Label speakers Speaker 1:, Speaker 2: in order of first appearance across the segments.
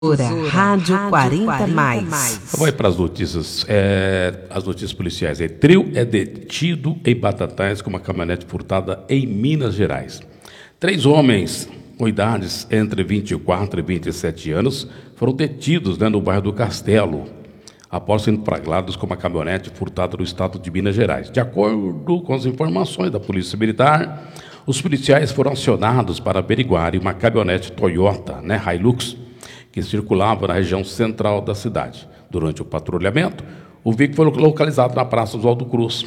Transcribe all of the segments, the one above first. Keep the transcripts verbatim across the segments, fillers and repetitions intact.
Speaker 1: Rádio quarenta mais.
Speaker 2: Vai para as notícias, é, as notícias policiais. É, trio é detido em Batatais com uma caminhonete furtada em Minas Gerais. Três homens com idades entre vinte e quatro e vinte e sete anos foram detidos, né, no bairro do Castelo, após serem flagrados com uma caminhonete furtada no estado de Minas Gerais. De acordo com as informações da Polícia Militar, os policiais foram acionados para averiguar uma caminhonete Toyota, né, Hilux, que circulava na região central da cidade. Durante o patrulhamento, o veículo foi localizado na Praça Oswaldo Cruz.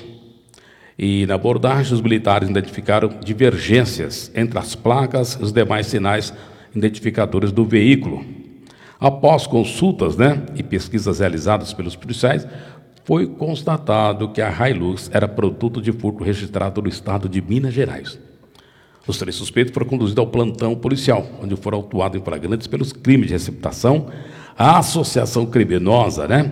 Speaker 2: E na abordagem, os militares identificaram divergências entre as placas e os demais sinais identificadores do veículo. Após consultas, né, e pesquisas realizadas pelos policiais, foi constatado que a Hilux era produto de furto registrado no estado de Minas Gerais. Os três suspeitos foram conduzidos ao plantão policial, onde foram autuados em flagrantes pelos crimes de receptação, a associação criminosa, né?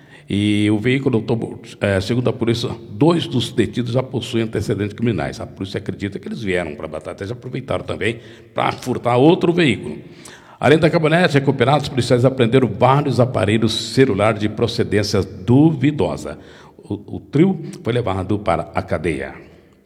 Speaker 2: E o veículo, é, segundo a polícia, dois dos detidos já possuem antecedentes criminais. A polícia acredita que eles vieram para Batatais e aproveitaram também para furtar outro veículo. Além da caminhonete recuperada, os policiais apreenderam vários aparelhos celulares de procedência duvidosa. O, o trio foi levado para a cadeia.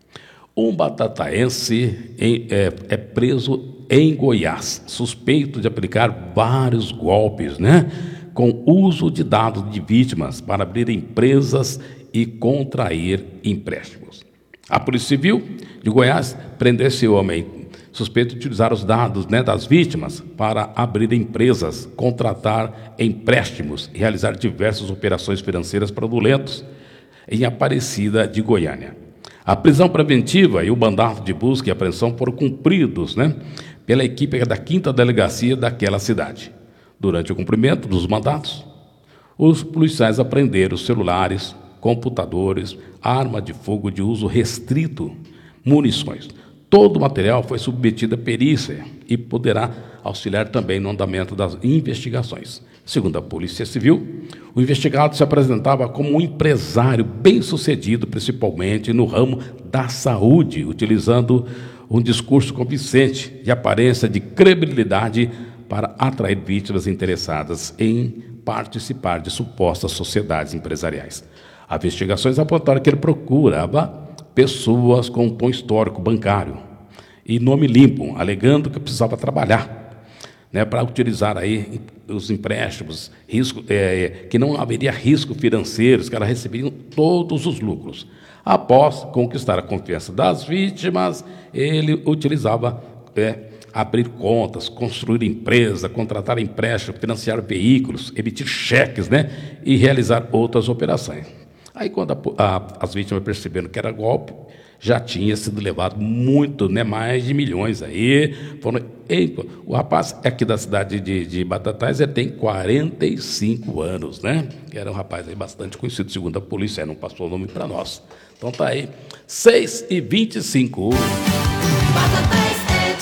Speaker 2: Um batataense em, é, é preso em Goiás, suspeito de aplicar vários golpes, né, com uso de dados de vítimas para abrir empresas e contrair empréstimos. A Polícia Civil de Goiás prendeu esse homem, suspeito de utilizar os dados, né, das vítimas para abrir empresas, contratar empréstimos e realizar diversas operações financeiras fraudulentas em Aparecida de Goiânia. A prisão preventiva e o mandato de busca e apreensão foram cumpridos, né, pela equipe da quinta delegacia daquela cidade. Durante o cumprimento dos mandatos, os policiais apreenderam celulares, computadores, arma de fogo de uso restrito, munições. Todo o material foi submetido à perícia e poderá auxiliar também no andamento das investigações. Segundo a Polícia Civil, o investigado se apresentava como um empresário bem-sucedido, principalmente no ramo da saúde, utilizando um discurso convincente de aparência de credibilidade para atrair vítimas interessadas em participar de supostas sociedades empresariais. As investigações apontaram que ele procurava pessoas com um tom histórico bancário e nome limpo, alegando que precisava trabalhar, né, para utilizar aí os empréstimos, risco, é, que não haveria risco financeiro, os caras receberiam todos os lucros. Após conquistar a confiança das vítimas, ele utilizava é, abrir contas, construir empresa, contratar empréstimo, financiar veículos, emitir cheques, né, e realizar outras operações. Aí, quando a, a, as vítimas perceberam que era golpe, já tinha sido levado muito, né, mais de milhões aí. Foram, e, o rapaz aqui da cidade de, de Batatais, ele tem quarenta e cinco anos, né? Era um rapaz aí bastante conhecido, segundo a polícia, não passou o nome para nós. Então tá aí, seis e vinte e cinco. Batatais é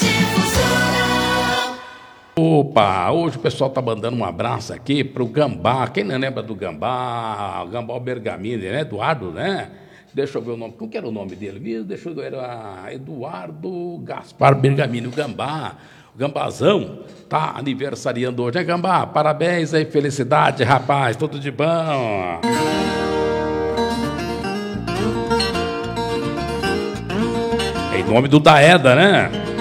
Speaker 2: difusora. Opa, hoje o pessoal tá mandando um abraço aqui pro Gambá. Quem não lembra do Gambá? Gambá Bergamini, né? Eduardo, né? Deixa eu ver o nome. Como que era o nome dele mesmo? Deixa eu ver. Era Eduardo Gaspar Bergamini, o Gambá. O Gambazão tá aniversariando hoje, né, Gambá? Parabéns aí, felicidade, rapaz. Tudo de bom. Em nome do Daeda, né?